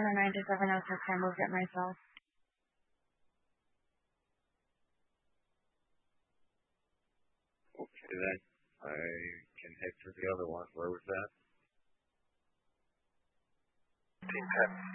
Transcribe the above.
a 9 to 7 out of 10 moved it myself. Okay, then I can head for the other one. Where was that? Team 10.